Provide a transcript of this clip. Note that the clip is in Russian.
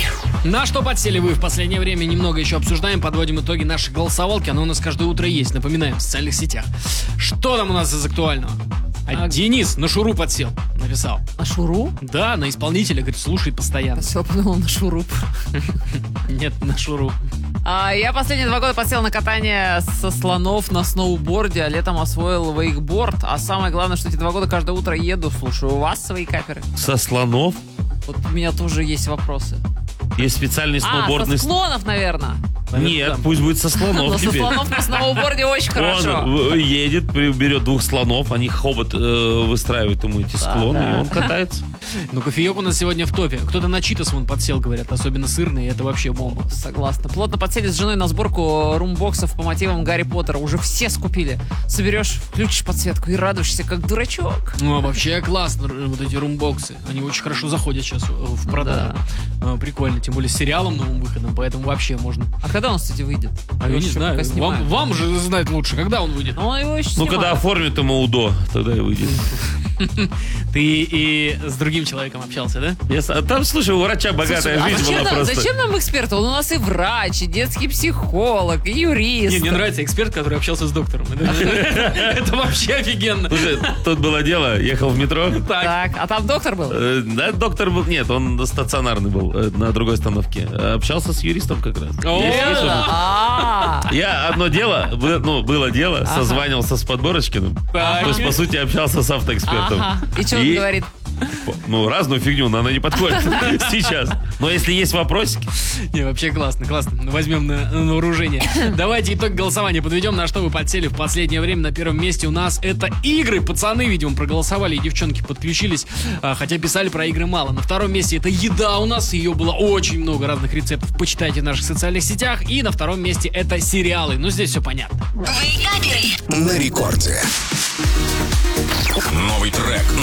На что подсели вы в последнее время? Немного еще обсуждаем, подводим итоги нашей голосовалки. Она у нас каждое утро есть, напоминаем, в социальных сетях. Что там у нас из актуального? Денис на Шуру подсел, написал. На Шуру? Да, на исполнителя, говорит, слушает постоянно. Все, подумал на Шуруп. Нет, на Шуру. Я последние 2 года подсел на катание со слонов на сноуборде, а летом освоил вейкборд. А самое главное, что эти 2 года каждое утро еду, слушаю у вас свои каперы. Со слонов? Вот у меня тоже есть вопросы. Есть специальный сноубордный... со склонов, наверное. Нет, пусть будет со слонов Но со теперь. слонов на сноуборде очень хорошо. Он едет, берет 2 слонов, они хобот выстраивают ему эти склоны, и он катается. Ну, кофеек у нас сегодня в топе. Кто-то на читос вон подсел, говорят, особенно сырный, это вообще бомба. Согласна. Плотно подсели с женой на сборку румбоксов по мотивам Гарри Поттера. Уже все скупили. Соберешь, включишь подсветку и радуешься, как дурачок. Ну, вообще классно, вот эти румбоксы. Они очень хорошо заходят сейчас в продажу. Да. Прикольно, тем более с сериалом новым выходом, поэтому вообще можно. А когда он, кстати, выйдет? А я не знаю, вам же знать лучше, когда он выйдет. Ну, его еще Ну, когда оформят ему УДО, тогда и выйдет. Ты и с другим человеком общался, да? Там, слушай, у врача богатая жизнь была просто. Зачем нам эксперт? Он у нас и врач, и детский психолог, и юрист. Мне нравится эксперт, который общался с доктором. Это вообще офигенно. Слушай, тут было дело, ехал в метро. Так, а там доктор был? Да, доктор был, нет, он стационарный был на другой остановке. Общался с юристом как раз. Я одно дело, было дело, созванивался с Подборочкиным. То есть, по сути, общался с автоэкспертом. И что он говорит? Ну, разную фигню, но она не подходит сейчас. Но если есть вопросики... Не, вообще классно. Возьмем на вооружение. Давайте итог голосования подведем, на что вы подсели в последнее время. На первом месте у нас это игры. Пацаны, видимо, проголосовали, и девчонки подключились, хотя писали про игры мало. На втором месте это еда у нас, ее было очень много разных рецептов. Почитайте в наших социальных сетях. И на втором месте это сериалы. Ну, здесь все понятно. На рекорде. Новый трек